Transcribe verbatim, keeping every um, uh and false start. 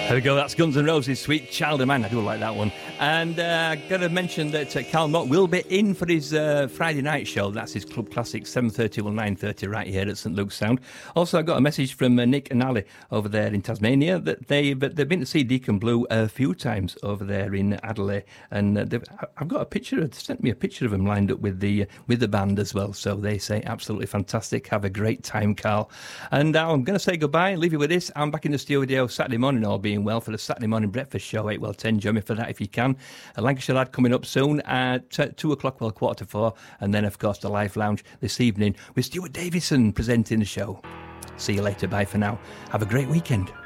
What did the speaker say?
There we go, that's Guns N' Roses' Sweet Child of Mine. I do like that one. And uh, I've got to mention that uh, Cal Mott will be in for his uh, Friday night show. That's his Club Classic, seven thirty till nine thirty right here at St Luke's Sound. Also, I got a message from uh, Nick and Ali over there in Tasmania that they, but they've been to see Deacon Blue a few times over there in Adelaide. And uh, I've got a picture, they sent me a picture of them lined up with the, uh, with the band as well. So they say absolutely fantastic. Have a great time, Carl. And uh, I'm going to say goodbye, leave you with this. I'm back in the studio Saturday morning, all being well, for the Saturday morning breakfast show, eight well ten. Join me for that if you can. A Lancashire Lad coming up soon at two o'clock, well, quarter to four. And then, of course, the Live Lounge this evening with Stuart Davison presenting the show. See you later. Bye for now. Have a great weekend.